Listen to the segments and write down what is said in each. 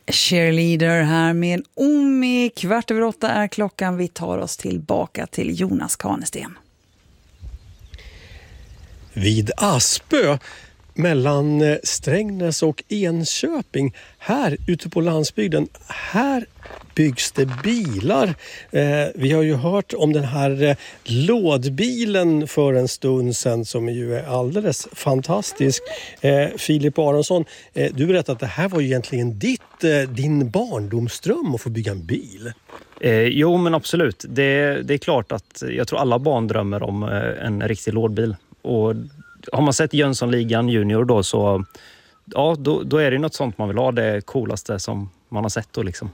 Cheerleader här med Omi. 7:15 är klockan. Vi tar oss tillbaka till Jonas Kanesten. Vid Aspö mellan Strängnäs och Enköping, här ute på landsbygden, här byggs det bilar. Vi har ju hört om den här lådbilen för en stund sedan som ju är alldeles fantastisk. Filip Aronsson, du berättade att det här var ju egentligen din barndomsdröm att få bygga en bil. Jo, men absolut. Det är klart att jag tror alla barn drömmer om en riktig lådbil. Och har man sett Jönssonligan Junior då, så ja, då är det något sånt man vill ha, det coolaste som man har sett då liksom.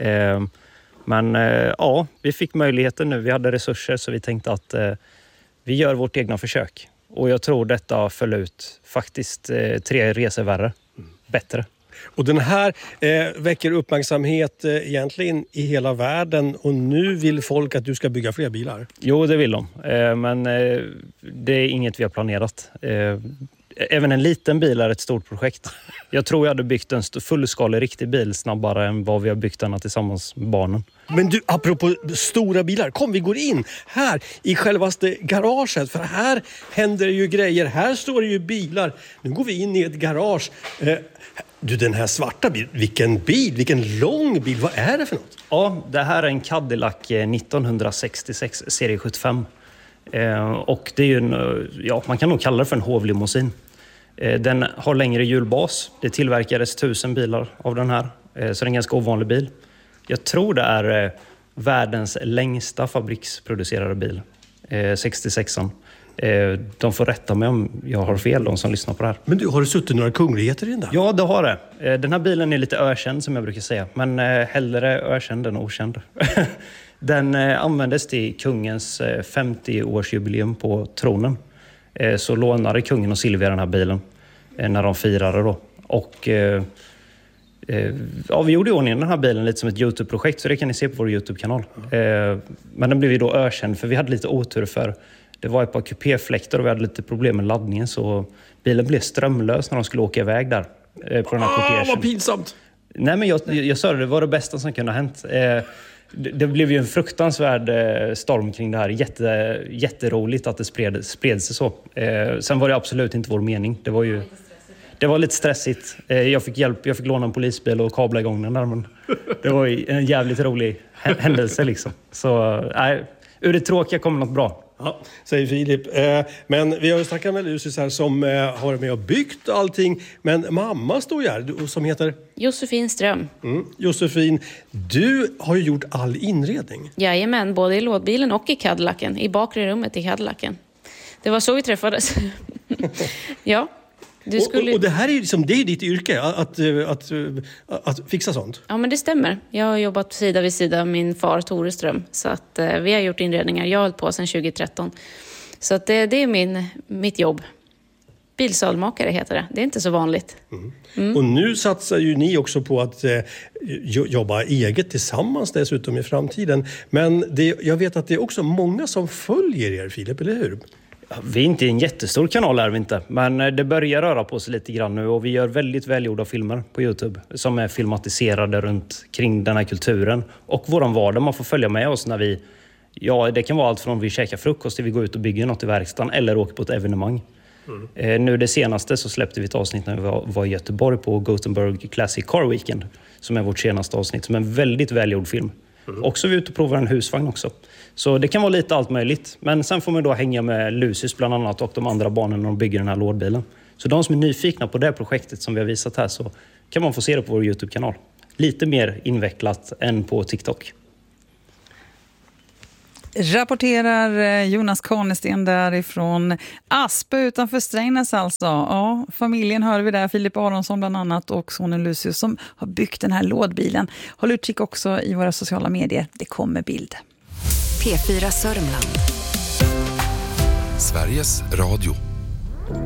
Men ja, vi fick möjligheten nu, vi hade resurser, så vi tänkte att vi gör vårt egna försök. Och jag tror detta föll ut faktiskt 3 resor värre, bättre. Och den här väcker uppmärksamhet egentligen i hela världen, och nu vill folk att du ska bygga fler bilar. Jo, det vill de. Men det är inget vi har planerat. Även en liten bil är ett stort projekt. Jag tror jag hade byggt en fullskalig riktig bil snabbare än vad vi har byggt denna tillsammans med barnen. Men du, apropå stora bilar, kom vi går in här i självaste garaget, för här händer ju grejer. Här står det ju bilar. Nu går vi in i ett garage. Du, den här svarta bilen, vilken lång bil, vad är det för något? Ja, det här är en Cadillac 1966 serie 75. Och det är ju man kan nog kalla det för en hovlimousin. Den har längre hjulbas. Det tillverkades 1000 bilar av den här. Så det är en ganska ovanlig bil. Jag tror det är världens längsta fabriksproducerade bil. 66an. De får rätta mig om jag har fel, de som lyssnar på det här. Men du, har du suttit några kungligheter i den där? Ja, det har det. Den här bilen är lite ökänd som jag brukar säga. Men hellre ökänd än okänd. Den användes till kungens 50-årsjubileum på tronen. Så lånade kungen och Silvia den här bilen när de firade då. Och vi gjorde i ordning den här bilen lite som ett YouTube-projekt, så det kan ni se på vår YouTube-kanal. Men den blev ju då ökänd för vi hade lite otur, för det var ett par kupéfläktar och vi hade lite problem med laddningen, så bilen blev strömlös när de skulle åka iväg där på den här kortegen. Vad pinsamt! Nej, men jag sa det var det bästa som kunde ha hänt. Det blev ju en fruktansvärd storm kring det här. Jätteroligt att det spred sig så. Sen var det absolut inte vår mening. Det var lite stressigt. Jag fick hjälp. Jag fick låna en polisbil och kabla igång den där. Men det var en jävligt rolig händelse liksom. Så ur det tråkiga kommer något bra. Ja, säger Filip. Men vi har ju snackat med Lucis här som har varit med och byggt allting. Men mamma står ju här som heter Josefin Ström. Josefin, du har ju gjort all inredning. Jajamän, både i lådbilen och i Cadillacen. I bakre rummet i Cadillacen. Det var så vi träffades. Ja. Och det här är ju liksom, det är ditt yrke, att fixa sånt. Ja, men det stämmer. Jag har jobbat sida vid sida med min far Tore Ström. Så att vi har gjort inredningar. Jag har hållit på sedan 2013. Så att det är mitt jobb. Bilsalmakare heter det. Det är inte så vanligt. Och nu satsar ju ni också på att jobba eget tillsammans dessutom i framtiden. Men jag vet att det är också många som följer er, Filip, eller hur? Vi är inte en jättestor kanal, är vi inte. Men det börjar röra på sig lite grann nu. Och vi gör väldigt välgjorda filmer på YouTube som är filmatiserade runt kring den här kulturen. Och våran vardag, man får följa med oss när vi... Ja, det kan vara allt från vi käkar frukost till vi går ut och bygger något i verkstaden eller åker på ett evenemang. Nu det senaste så släppte vi ett avsnitt när vi var i Göteborg på Gothenburg Classic Car Weekend. Som är vårt senaste avsnitt, som är en väldigt välgjord film. Också vi är ute och provar en husvagn också. Så det kan vara lite allt möjligt. Men sen får man då hänga med Lucis bland annat och de andra barnen när de bygger den här lådbilen. Så de som är nyfikna på det projektet som vi har visat här, så kan man få se det på vår YouTube-kanal. Lite mer invecklat än på TikTok. Rapporterar Jonas Kanesten därifrån Aspö utanför Strängnäs alltså. Ja, familjen hör vi där, Filip Aronsson bland annat och sonen Lucius som har byggt den här lådbilen. Håll utkik också i våra sociala medier, det kommer bild. P4 Sörmland. Sveriges Radio.